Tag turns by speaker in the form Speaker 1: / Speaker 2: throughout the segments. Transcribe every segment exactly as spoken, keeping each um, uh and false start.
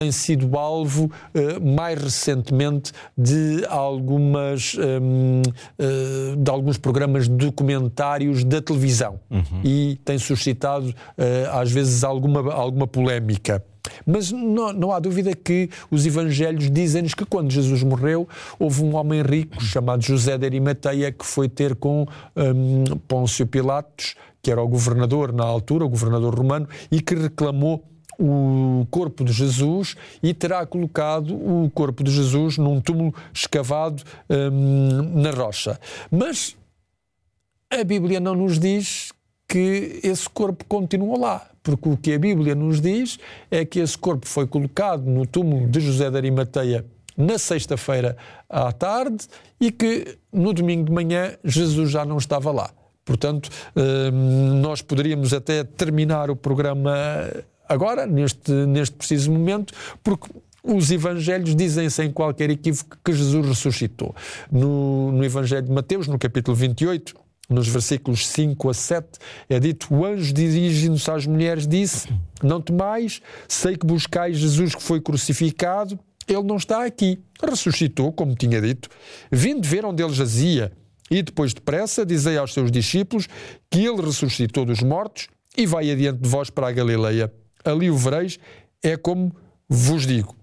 Speaker 1: tem sido alvo uh, mais recentemente de algumas um, uh, de alguns programas documentários da televisão, uhum. e tem suscitado uh, às vezes alguma, alguma polémica. Mas não, não há dúvida que os evangelhos dizem-nos que quando Jesus morreu houve um homem rico chamado José de Arimateia que foi ter com um, Pôncio Pilatos, que era o governador na altura, o governador romano, e que reclamou o corpo de Jesus e terá colocado o corpo de Jesus num túmulo escavado hum, na rocha. Mas a Bíblia não nos diz que esse corpo continua lá, porque o que a Bíblia nos diz é que esse corpo foi colocado no túmulo de José de Arimateia na sexta-feira à tarde e que no domingo de manhã Jesus já não estava lá. Portanto, hum, nós poderíamos até terminar o programa agora, neste, neste preciso momento, porque os evangelhos dizem sem qualquer equívoco que Jesus ressuscitou. No, no Evangelho de Mateus, no capítulo vinte e oito, nos versículos cinco a sete, é dito: o anjo dirigindo-se às mulheres disse: não temais, sei que buscais Jesus que foi crucificado, ele não está aqui, ressuscitou, como tinha dito. Vinde ver onde ele jazia, e depois depressa dizei aos seus discípulos que ele ressuscitou dos mortos e vai adiante de vós para a Galileia. Ali o vereis, é como vos digo.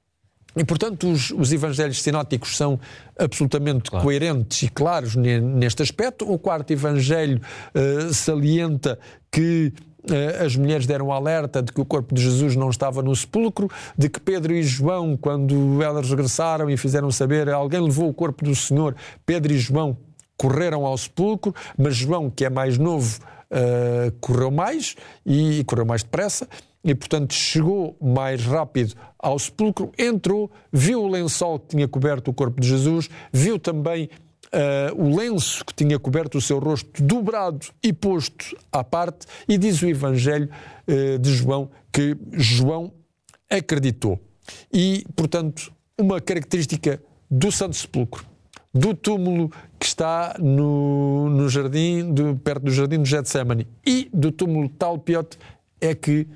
Speaker 1: E, portanto, os, os evangelhos sinóticos são absolutamente claro. coerentes e claros neste aspecto. O quarto evangelho uh, salienta que uh, as mulheres deram alerta de que o corpo de Jesus não estava no sepulcro, de que Pedro e João, quando elas regressaram e fizeram saber alguém levou o corpo do Senhor, Pedro e João correram ao sepulcro, mas João, que é mais novo, uh, correu mais e, e correu mais depressa. E, portanto, chegou mais rápido ao sepulcro, entrou, viu o lençol que tinha coberto o corpo de Jesus, viu também uh, o lenço que tinha coberto o seu rosto dobrado e posto à parte, e diz o Evangelho uh, de João que João acreditou. E, portanto, uma característica do Santo Sepulcro, do túmulo que está no, no jardim, do, perto do jardim do Getsemane, e do túmulo Talpiote, é que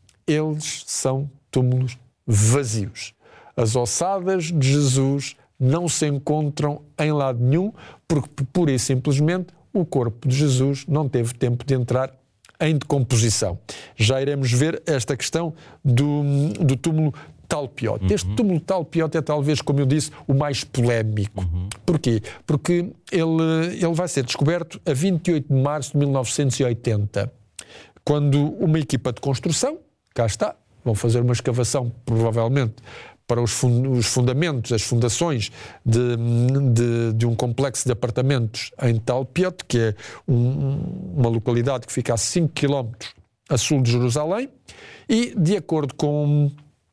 Speaker 1: eles são túmulos vazios. As ossadas de Jesus não se encontram em lado nenhum, porque pura e simplesmente o corpo de Jesus não teve tempo de entrar em decomposição. Já iremos ver esta questão do, do túmulo Talpiote. Uhum. Este túmulo Talpiote é talvez, como eu disse, o mais polémico. Uhum. Porquê? Porque ele, ele vai ser descoberto a vinte e oito de março de mil novecentos e oitenta, quando uma equipa de construção, cá está, vão fazer uma escavação, provavelmente, para os, fund- os fundamentos, as fundações de, de, de um complexo de apartamentos em Talpiote, que é um, uma localidade que fica a cinco quilómetros a sul de Jerusalém, e, de acordo com,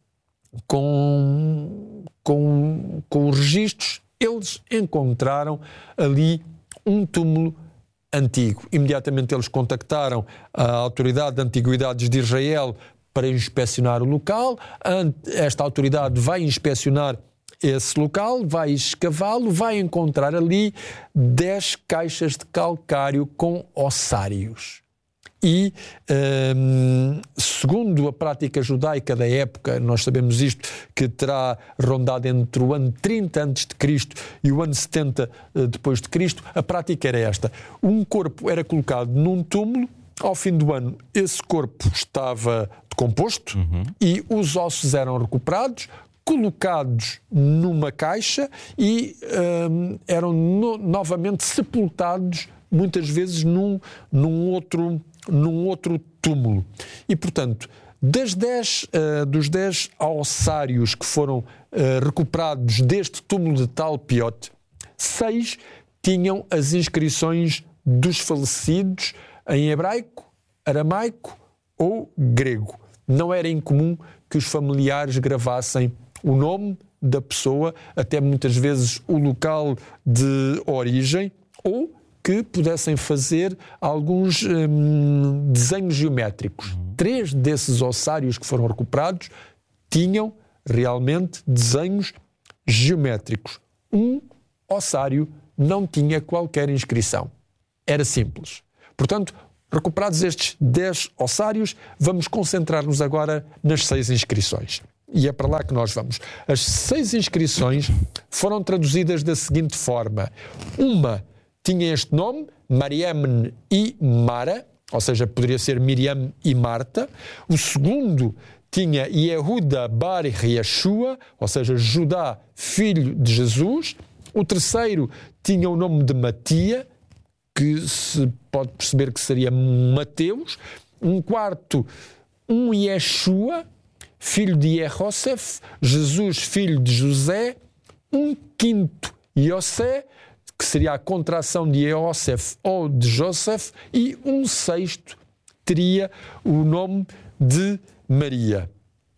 Speaker 1: com, com, com os registros, eles encontraram ali um túmulo antigo. Imediatamente eles contactaram a Autoridade de Antiguidades de Israel para inspecionar o local. Esta autoridade vai inspecionar esse local, vai escavá-lo, vai encontrar ali dez caixas de calcário com ossários. E, hum, segundo a prática judaica da época, nós sabemos isto, que terá rondado entre o ano trinta antes de Cristo e o ano setenta depois de Cristo, a prática era esta. Um corpo era colocado num túmulo, ao fim do ano esse corpo estava decomposto, uhum. e os ossos eram recuperados, colocados numa caixa e hum, eram no, novamente sepultados, muitas vezes num, num, outro, num outro túmulo. E, portanto, das dez, uh, dos dez ossários que foram uh, recuperados deste túmulo de Talpiote, seis tinham as inscrições dos falecidos em hebraico, aramaico ou grego. Não era incomum que os familiares gravassem o nome da pessoa, até muitas vezes o local de origem, ou que pudessem fazer alguns hum, desenhos geométricos. Uhum. Três desses ossários que foram recuperados tinham realmente desenhos geométricos. Um ossário não tinha qualquer inscrição. Era simples. Portanto, recuperados estes dez ossários, vamos concentrar-nos agora nas seis inscrições. E é para lá que nós vamos. As seis inscrições foram traduzidas da seguinte forma. Uma tinha este nome, Mariam e Mara, ou seja, poderia ser Miriam e Marta. O segundo tinha Yehuda bar Yeshua, ou seja, Judá, filho de Jesus. O terceiro tinha o nome de Matia, que se pode perceber que seria Mateus. Um quarto, um Yeshua, filho de Yehosef, Jesus, filho de José. Um quinto, Yosé, que seria a contração de Yehosef ou de Joseph. E um sexto teria o nome de Maria.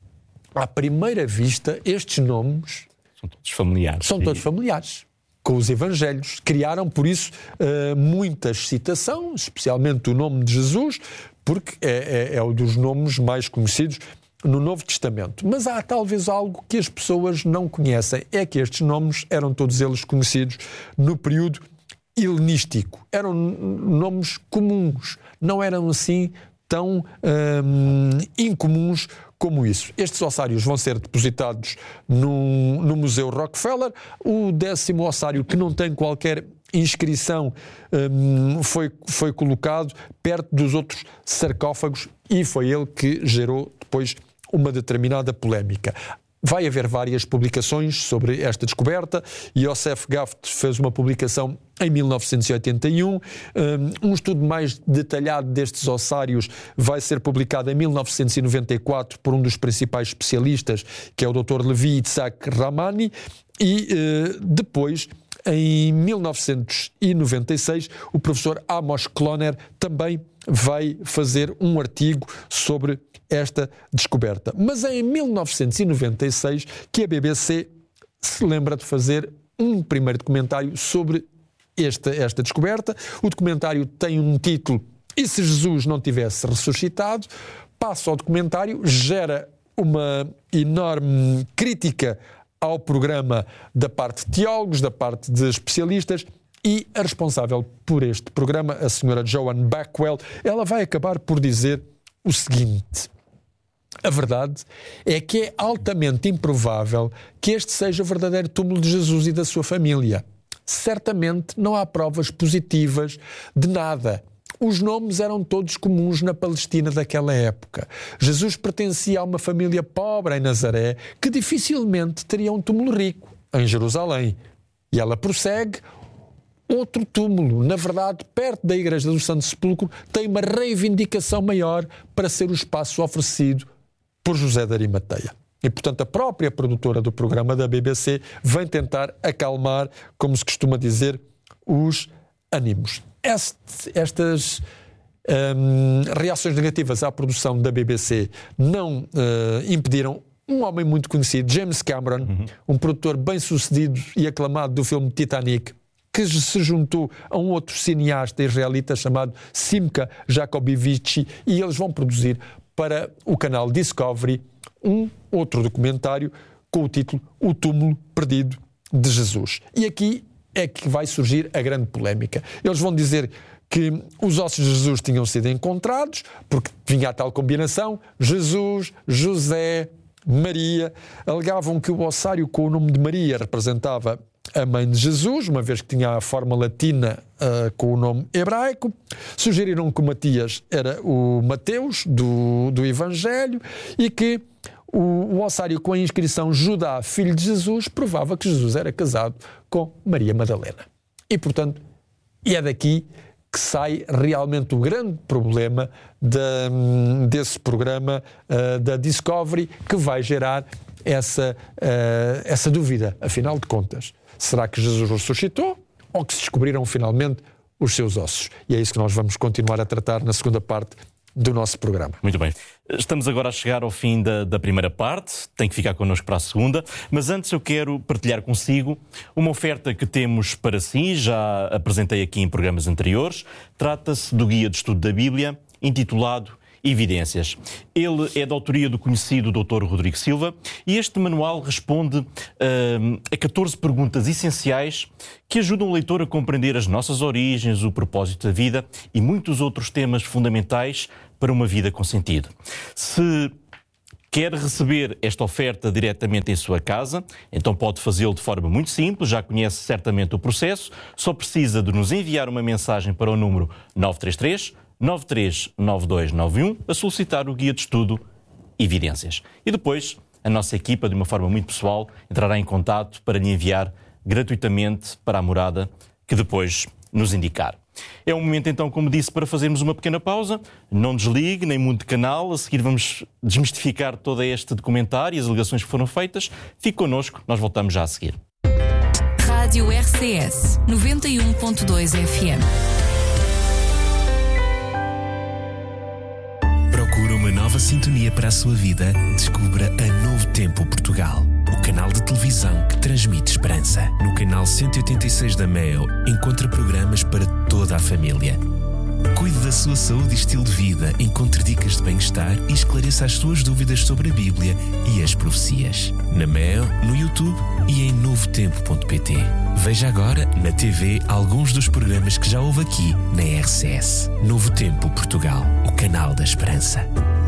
Speaker 1: À primeira vista, estes nomes
Speaker 2: são todos familiares.
Speaker 1: São todos familiares com os Evangelhos. Criaram, por isso, uh, muitas citações, especialmente o nome de Jesus, porque é, é, é um dos nomes mais conhecidos no Novo Testamento. Mas há talvez algo que as pessoas não conhecem. É que estes nomes eram todos eles conhecidos no período helenístico. Eram nomes comuns. Não eram assim tão hum, incomuns como isso. Estes ossários vão ser depositados no, no Museu Rockefeller. O décimo ossário, que não tem qualquer inscrição, hum, foi, foi colocado perto dos outros sarcófagos e foi ele que gerou depois uma determinada polémica. Vai haver várias publicações sobre esta descoberta. Yosef Gaft fez uma publicação em mil novecentos e oitenta e um. Um estudo mais detalhado destes ossários vai ser publicado em mil novecentos e noventa e quatro por um dos principais especialistas, que é o doutor Levi Itzhak Ramani. E depois, em mil novecentos e noventa e seis, o professor Amos Kloner também vai fazer um artigo sobre esta descoberta. Mas é em mil novecentos e noventa e seis que a B B C se lembra de fazer um primeiro documentário sobre esta, esta descoberta. O documentário tem um título "E se Jesus não tivesse ressuscitado?". Passa ao documentário, gera uma enorme crítica ao programa da parte de teólogos, da parte de especialistas, e a responsável por este programa, a senhora Joan Backwell, ela vai acabar por dizer o seguinte: a verdade é que é altamente improvável que este seja o verdadeiro túmulo de Jesus e da sua família. Certamente não há provas positivas de nada. Os nomes eram todos comuns na Palestina daquela época. Jesus pertencia a uma família pobre em Nazaré, que dificilmente teria um túmulo rico em Jerusalém. E ela prossegue: outro túmulo, na verdade, perto da Igreja do Santo Sepulcro, tem uma reivindicação maior para ser o espaço oferecido por José de Arimateia. E, portanto, a própria produtora do programa da B B C vem tentar acalmar, como se costuma dizer, os ânimos. Este, estas hum, reações negativas à produção da B B C não uh, impediram um homem muito conhecido, James Cameron, uhum. um produtor bem-sucedido e aclamado do filme Titanic, que se juntou a um outro cineasta israelita chamado Simca Jacobivici, e eles vão produzir para o canal Discovery um outro documentário com o título O Túmulo Perdido de Jesus. E aqui é que vai surgir a grande polémica. Eles vão dizer que os ossos de Jesus tinham sido encontrados, porque vinha a tal combinação, Jesus, José, Maria. Alegavam que o ossário com o nome de Maria representava a mãe de Jesus, uma vez que tinha a forma latina uh, com o nome hebraico. Sugeriram que o Matias era o Mateus do, do Evangelho e que o, o ossário com a inscrição Judá, filho de Jesus, provava que Jesus era casado com Maria Madalena. E, portanto, é daqui que sai realmente o grande problema de, desse programa uh, da Discovery, que vai gerar essa, uh, essa dúvida, afinal de contas. Será que Jesus ressuscitou ou que se descobriram finalmente os seus ossos? E é isso que nós vamos continuar a tratar na segunda parte do nosso programa.
Speaker 2: Muito bem. Estamos agora a chegar ao fim da, da primeira parte. Tem que ficar connosco para a segunda. Mas antes eu quero partilhar consigo uma oferta que temos para si. Já apresentei aqui em programas anteriores. Trata-se do Guia de Estudo da Bíblia, intitulado Evidências. Ele é da autoria do conhecido doutor Rodrigo Silva e este manual responde uh, a catorze perguntas essenciais que ajudam o leitor a compreender as nossas origens, o propósito da vida e muitos outros temas fundamentais para uma vida com sentido. Se Quer receber esta oferta diretamente em sua casa? Então pode fazê-lo de forma muito simples, já conhece certamente o processo, só precisa de nos enviar uma mensagem para o número nove três três, nove três nove dois nove um a solicitar o guia de estudo Evidências. E depois a nossa equipa, de uma forma muito pessoal, entrará em contato para lhe enviar gratuitamente para a morada que depois nos indicar. É um momento, então, como disse, para fazermos uma pequena pausa. Não desligue, nem mude de canal. A seguir vamos desmistificar todo este documentário e as alegações que foram feitas. Fique connosco, nós voltamos já a seguir.
Speaker 3: Rádio R C S noventa e um ponto dois F M.
Speaker 4: Procura uma nova sintonia para a sua vida? Descubra a Novo Tempo Portugal, o canal de televisão que transmite esperança. No canal cento e oitenta e seis da Meo, encontra programas para toda a família. Cuide da sua saúde e estilo de vida, encontre dicas de bem-estar e esclareça as suas dúvidas sobre a Bíblia e as profecias. Na Meo, no YouTube e em novo tempo ponto pt. Veja agora na T V alguns dos programas que já houve aqui na R C S. Novo Tempo Portugal, o canal da esperança.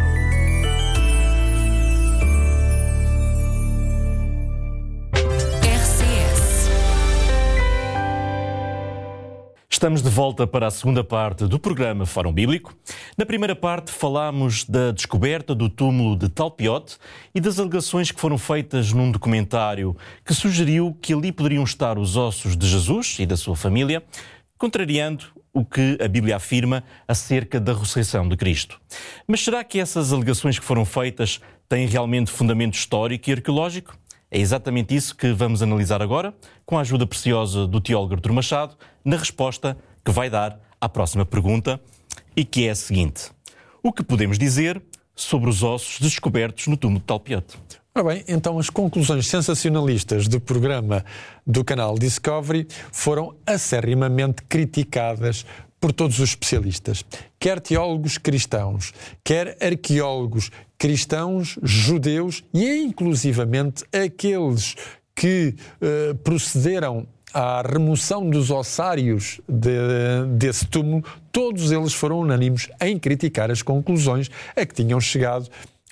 Speaker 2: Estamos de volta para a segunda parte do programa Fórum Bíblico. Na primeira parte falámos da descoberta do túmulo de Talpiot e das alegações que foram feitas num documentário que sugeriu que ali poderiam estar os ossos de Jesus e da sua família, contrariando o que a Bíblia afirma acerca da ressurreição de Cristo. Mas será que essas alegações que foram feitas têm realmente fundamento histórico e arqueológico? É exatamente isso que vamos analisar agora, com a ajuda preciosa do teólogo Artur Machado, na resposta que vai dar à próxima pergunta, e que é a seguinte: o que podemos dizer sobre os ossos descobertos no túmulo de Talpiot?
Speaker 1: Ora bem, então as conclusões sensacionalistas do programa do canal Discovery foram acerrimamente criticadas por todos os especialistas, quer teólogos cristãos, quer arqueólogos cristãos, judeus e inclusivamente aqueles que uh, procederam à remoção dos ossários de, desse túmulo. Todos eles foram unânimes em criticar as conclusões a que tinham chegado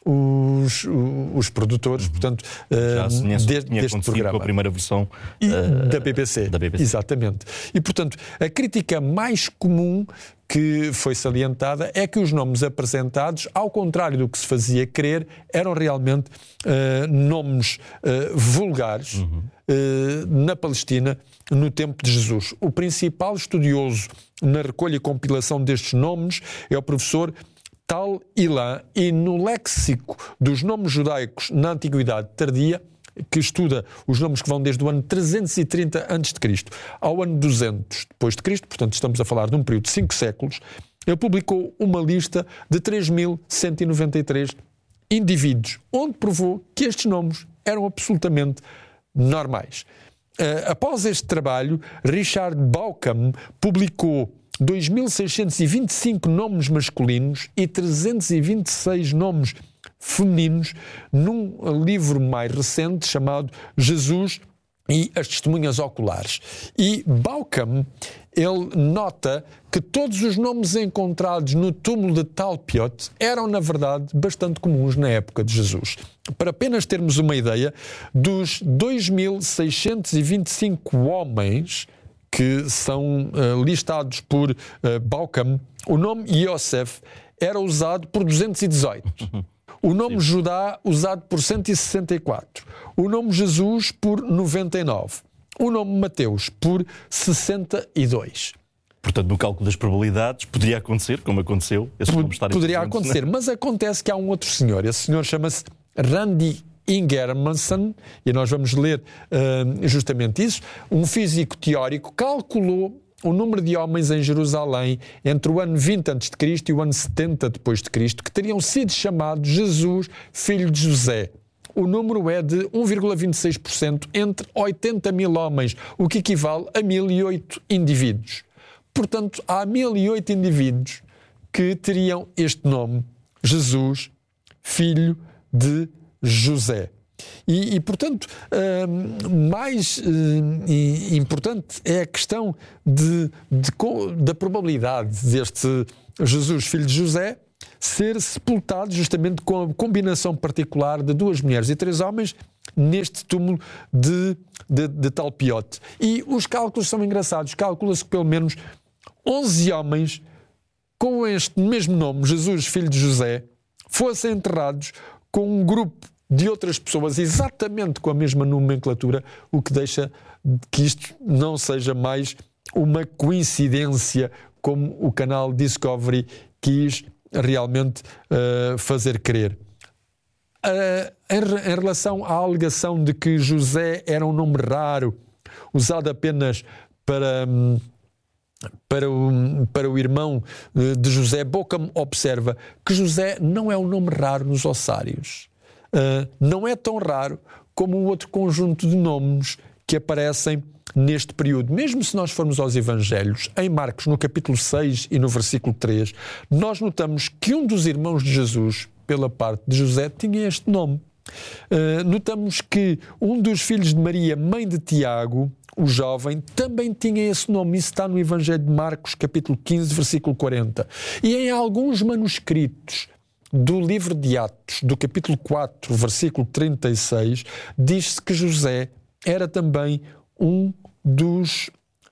Speaker 1: os, os produtores, portanto,
Speaker 2: já
Speaker 1: uh,
Speaker 2: tinha,
Speaker 1: de,
Speaker 2: tinha
Speaker 1: deste programa.
Speaker 2: Com a primeira versão
Speaker 1: e,
Speaker 2: uh,
Speaker 1: da B B C.
Speaker 2: da B B C.
Speaker 1: Exatamente. E, portanto, a crítica mais comum que foi salientada é que os nomes apresentados, ao contrário do que se fazia crer, eram realmente uh, nomes uh, vulgares uhum. uh, na Palestina no tempo de Jesus. O principal estudioso na recolha e compilação destes nomes é o professor Tal Ilan, e no léxico dos nomes judaicos na Antiguidade Tardia, que estuda os nomes que vão desde o ano trezentos e trinta antes de Cristo ao ano duzentos depois de Cristo, portanto estamos a falar de um período de cinco séculos, ele publicou uma lista de três mil cento e noventa e três indivíduos, onde provou que estes nomes eram absolutamente normais. Após este trabalho, Richard Bauckham publicou dois mil seiscentos e vinte e cinco nomes masculinos e trezentos e vinte e seis nomes femininos num livro mais recente chamado Jesus e as Testemunhas Oculares. E Bauckham, ele nota que todos os nomes encontrados no túmulo de Talpiot eram, na verdade, bastante comuns na época de Jesus. Para apenas termos uma ideia, dos dois mil seiscentos e vinte e cinco homens que são uh, listados por uh, Bauckham, o nome Yosef era usado por duzentos e dezoito. O nome Sim. Judá usado por cento e sessenta e quatro. O nome Jesus por noventa e nove. O nome Mateus por sessenta e dois.
Speaker 2: Portanto, no cálculo das probabilidades, poderia acontecer, como aconteceu. Esses nomes estarem
Speaker 1: poderia
Speaker 2: presentes,
Speaker 1: acontecer,
Speaker 2: né?
Speaker 1: Mas acontece que há um outro senhor. Esse senhor chama-se Randy Ingermanson, e nós vamos ler uh, justamente isso. Um físico teórico calculou o número de homens em Jerusalém entre o ano vinte antes de Cristo e o ano setenta depois de Cristo que teriam sido chamados Jesus, filho de José. O número é de um vírgula vinte e seis por cento entre oitenta mil homens, o que equivale a mil e oito indivíduos. Portanto, há mil e oito indivíduos que teriam este nome, Jesus, filho de José. E, e portanto, hum, mais hum, e importante é a questão de, de, da probabilidade deste Jesus, filho de José, ser sepultado justamente com a combinação particular de duas mulheres e três homens neste túmulo de, de, de Talpiote. E os cálculos são engraçados. Calcula-se que pelo menos onze homens com este mesmo nome, Jesus, filho de José, fossem enterrados com um grupo de outras pessoas exatamente com a mesma nomenclatura, o que deixa que isto não seja mais uma coincidência, como o canal Discovery quis realmente uh, fazer crer. Uh, em, em relação à alegação de que José era um nome raro, usado apenas para, para, o, para o irmão de José, Bockham observa que José não é um nome raro nos ossários. Uh, não é tão raro como o outro conjunto de nomes que aparecem neste período. Mesmo se nós formos aos Evangelhos, em Marcos, no capítulo seis e no versículo três, nós notamos que um dos irmãos de Jesus, pela parte de José, tinha este nome. Uh, notamos que um dos filhos de Maria, mãe de Tiago, o jovem, também tinha esse nome. Isso está no Evangelho de Marcos, capítulo quinze, versículo quarenta. E em alguns manuscritos do livro de Atos, do capítulo quatro, versículo trinta e seis, diz-se que José era também um dos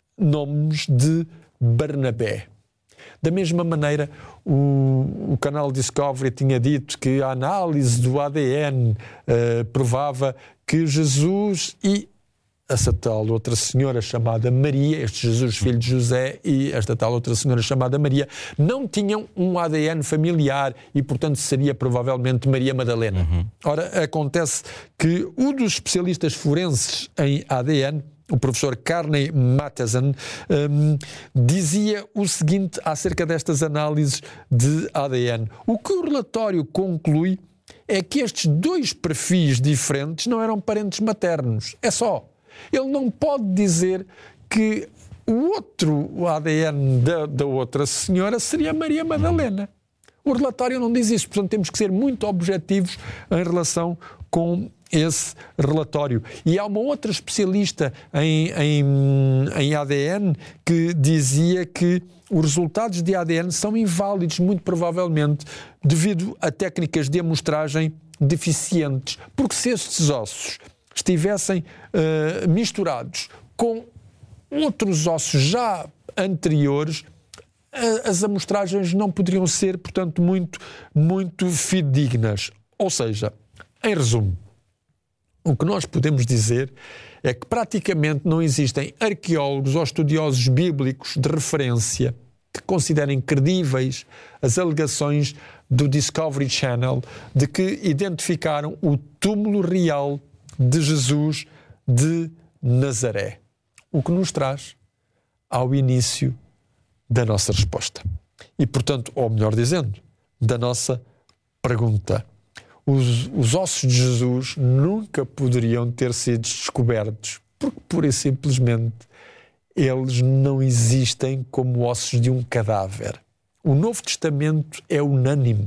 Speaker 1: nomes de Barnabé. Da mesma maneira, o, o canal Discovery tinha dito que a análise do A D N uh, provava que Jesus e essa tal outra senhora chamada Maria, este Jesus filho de José e esta tal outra senhora chamada Maria, não tinham um A D N familiar e, portanto, seria provavelmente Maria Madalena. Uhum. Ora, acontece que um dos especialistas forenses em A D N, o professor Carney Matheson, um, dizia o seguinte acerca destas análises de A D N. O que o relatório conclui é que estes dois perfis diferentes não eram parentes maternos. É só. Ele não pode dizer que o outro A D N da, da outra senhora seria Maria Madalena. O relatório não diz isso, portanto temos que ser muito objetivos em relação com esse relatório. E há uma outra especialista em, em, em A D N que dizia que os resultados de A D N são inválidos, muito provavelmente, devido a técnicas de amostragem deficientes, porque se estes ossos estivessem uh, misturados com outros ossos já anteriores, as amostragens não poderiam ser, portanto, muito, muito fidedignas. Ou seja, em resumo, o que nós podemos dizer é que praticamente não existem arqueólogos ou estudiosos bíblicos de referência que considerem credíveis as alegações do Discovery Channel de que identificaram o túmulo real de Jesus de Nazaré. O que nos traz ao início da nossa resposta. E, portanto, ou melhor dizendo, da nossa pergunta. Os, os ossos de Jesus nunca poderiam ter sido descobertos, porque, pura e simplesmente, eles não existem como ossos de um cadáver. O Novo Testamento é unânime.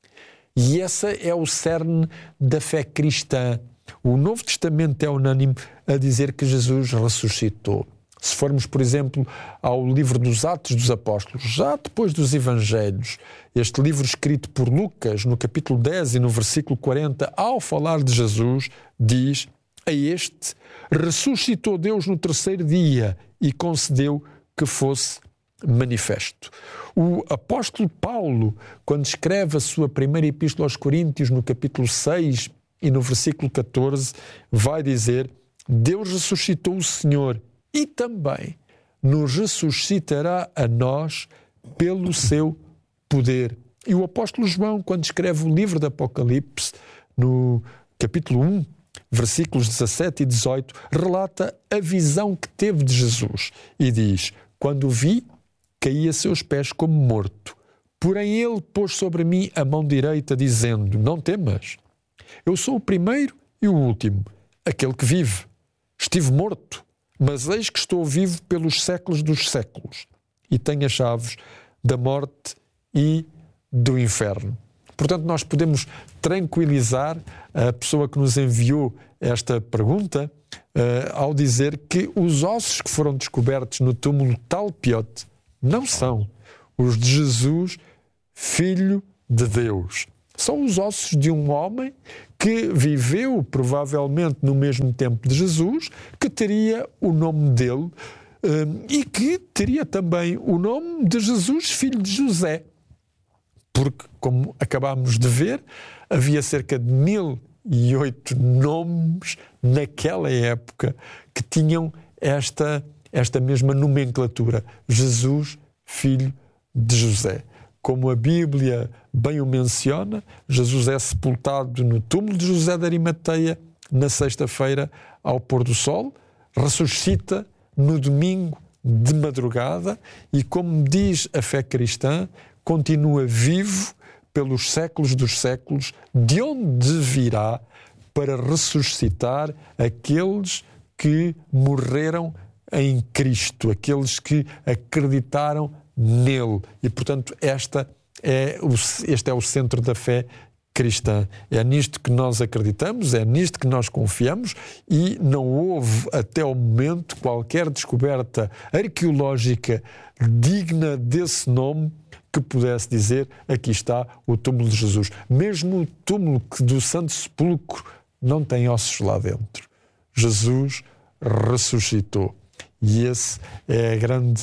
Speaker 1: E esse é o cerne da fé cristã. O Novo Testamento é unânime a dizer que Jesus ressuscitou. Se formos, por exemplo, ao livro dos Atos dos Apóstolos, já depois dos Evangelhos, este livro escrito por Lucas, no capítulo dez e no versículo quarenta, ao falar de Jesus, diz: a este ressuscitou Deus no terceiro dia e concedeu que fosse manifesto. O apóstolo Paulo, quando escreve a sua primeira epístola aos Coríntios, no capítulo seis e no versículo catorze, vai dizer: Deus ressuscitou o Senhor e também nos ressuscitará a nós pelo seu poder. E o apóstolo João, quando escreve o livro do Apocalipse, no capítulo um, versículos dezassete e dezoito, relata a visão que teve de Jesus e diz: quando o vi, caí a seus pés como morto. Porém ele pôs sobre mim a mão direita, dizendo: não temas, eu sou o primeiro e o último, aquele que vive. Estive morto, mas eis que estou vivo pelos séculos dos séculos e tenho as chaves da morte e do inferno. Portanto, nós podemos tranquilizar a pessoa que nos enviou esta pergunta uh, ao dizer que os ossos que foram descobertos no túmulo Talpiote não são os de Jesus, filho de Deus. São os ossos de um homem que viveu provavelmente no mesmo tempo de Jesus, que teria o nome dele um, e que teria também o nome de Jesus, filho de José. Porque, como acabámos de ver, havia cerca de mil e oito nomes naquela época que tinham esta, esta mesma nomenclatura. Jesus, filho de José. Como a Bíblia bem o menciona, Jesus é sepultado no túmulo de José de Arimateia na sexta-feira ao pôr do sol, ressuscita no domingo de madrugada e, como diz a fé cristã, continua vivo pelos séculos dos séculos, de onde virá para ressuscitar aqueles que morreram em Cristo, aqueles que acreditaram nele. E, portanto, esta é o, este é o centro da fé cristã. É nisto que nós acreditamos, é nisto que nós confiamos e não houve até ao momento qualquer descoberta arqueológica digna desse nome que pudesse dizer: aqui está o túmulo de Jesus. Mesmo o túmulo do Santo Sepulcro não tem ossos lá dentro. Jesus ressuscitou. E esse é a grande,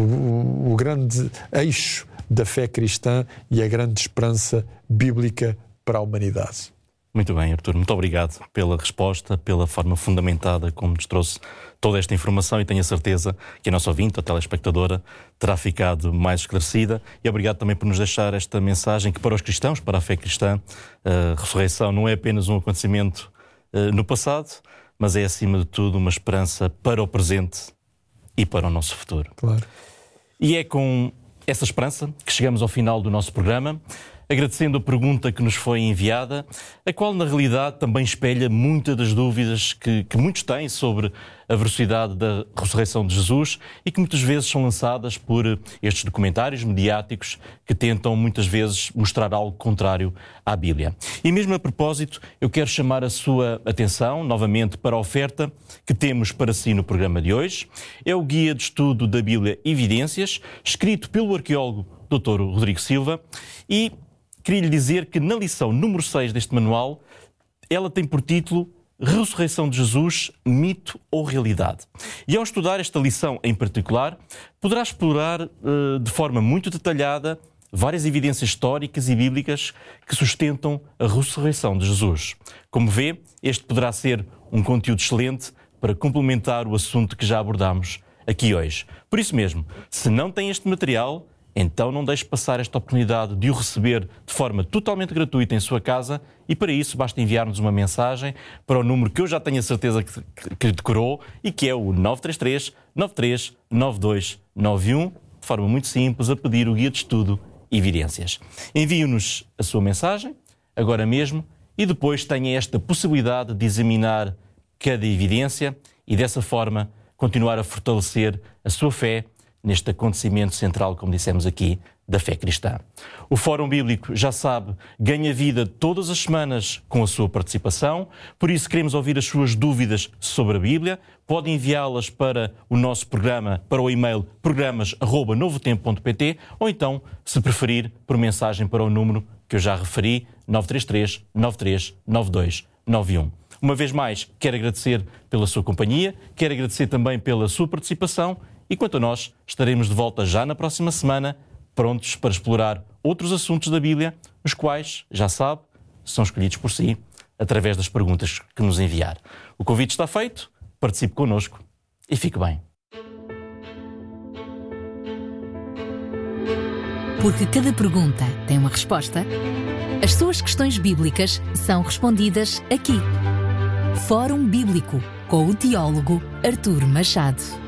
Speaker 1: o, o grande eixo da fé cristã e a grande esperança bíblica para a humanidade.
Speaker 2: Muito bem, Artur. Muito obrigado pela resposta, pela forma fundamentada como nos trouxe toda esta informação, e tenho a certeza que a nossa ouvinte, a telespectadora, terá ficado mais esclarecida. E obrigado também por nos deixar esta mensagem que, para os cristãos, para a fé cristã, a ressurreição não é apenas um acontecimento uh, no passado, mas é, acima de tudo, uma esperança para o presente e para o nosso futuro.
Speaker 1: Claro.
Speaker 2: E é com essa esperança que chegamos ao final do nosso programa, agradecendo a pergunta que nos foi enviada, a qual na realidade também espelha muitas das dúvidas que, que muitos têm sobre a veracidade da ressurreição de Jesus e que muitas vezes são lançadas por estes documentários mediáticos que tentam muitas vezes mostrar algo contrário à Bíblia. E mesmo a propósito, eu quero chamar a sua atenção novamente para a oferta que temos para si no programa de hoje. É o Guia de Estudo da Bíblia Evidências, escrito pelo arqueólogo doutor Rodrigo Silva, e queria lhe dizer que na lição número seis deste manual, ela tem por título Ressurreição de Jesus, mito ou realidade? E ao estudar esta lição em particular, poderá explorar uh, de forma muito detalhada várias evidências históricas e bíblicas que sustentam a ressurreição de Jesus. Como vê, este poderá ser um conteúdo excelente para complementar o assunto que já abordámos aqui hoje. Por isso mesmo, se não tem este material, então não deixe passar esta oportunidade de o receber de forma totalmente gratuita em sua casa, e para isso basta enviar-nos uma mensagem para o número que eu já tenho a certeza que, que decorou e que é o nove três três, nove três nove dois nove um, de forma muito simples, a pedir o Guia de Estudo Evidências. Envie-nos a sua mensagem, agora mesmo, e depois tenha esta possibilidade de examinar cada evidência e dessa forma continuar a fortalecer a sua fé neste acontecimento central, como dissemos aqui, da fé cristã. O Fórum Bíblico, já sabe, ganha vida todas as semanas com a sua participação, por isso queremos ouvir as suas dúvidas sobre a Bíblia. Pode enviá-las para o nosso programa, para o e-mail programas arroba novotempo ponto pt, ou então, se preferir, por mensagem para o número que eu já referi, nove três três, nove três nove dois nove um. Uma vez mais, quero agradecer pela sua companhia, quero agradecer também pela sua participação. E quanto a nós, estaremos de volta já na próxima semana, prontos para explorar outros assuntos da Bíblia, os quais, já sabe, são escolhidos por si, através das perguntas que nos enviar. O convite está feito, participe connosco e fique bem.
Speaker 3: Porque cada pergunta tem uma resposta, as suas questões bíblicas são respondidas aqui. Fórum Bíblico, com o teólogo Artur Machado.